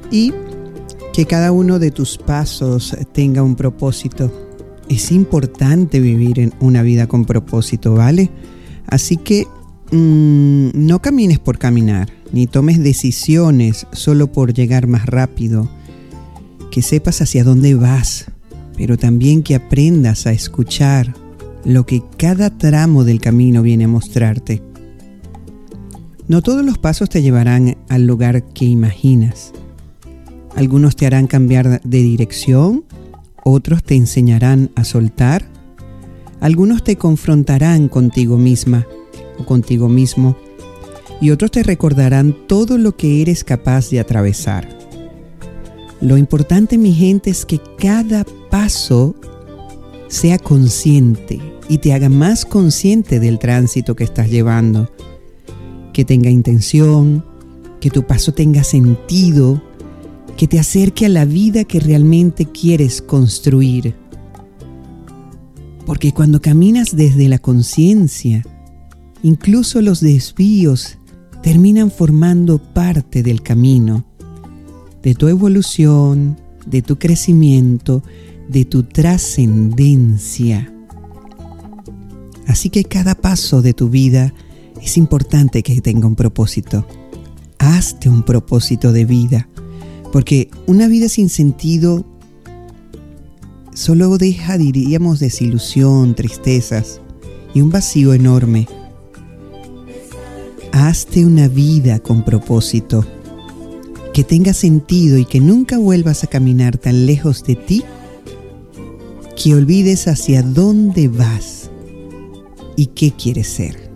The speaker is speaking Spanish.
y que cada uno de tus pasos tenga un propósito. Es importante vivir en una vida con propósito, ¿vale? Así que no camines por caminar, ni tomes decisiones solo por llegar más rápido. Que sepas hacia dónde vas, pero también que aprendas a escuchar lo que cada tramo del camino viene a mostrarte. No todos los pasos te llevarán al lugar que imaginas. Algunos te harán cambiar de dirección, otros te enseñarán a soltar, algunos te confrontarán contigo misma o contigo mismo, y otros te recordarán todo lo que eres capaz de atravesar. Lo importante, mi gente, es que cada paso sea consciente y te haga más consciente del tránsito que estás llevando. Que tenga intención, que tu paso tenga sentido, que te acerque a la vida que realmente quieres construir. Porque cuando caminas desde la conciencia, incluso los desvíos terminan formando parte del camino, de tu evolución, de tu crecimiento, de tu trascendencia. Así que cada paso de tu vida es importante que tenga un propósito. Hazte un propósito de vida, porque una vida sin sentido solo deja, diríamos, desilusión, tristezas y un vacío enorme. Hazte una vida con propósito, que tenga sentido y que nunca vuelvas a caminar tan lejos de ti, que olvides hacia dónde vas y qué quieres ser.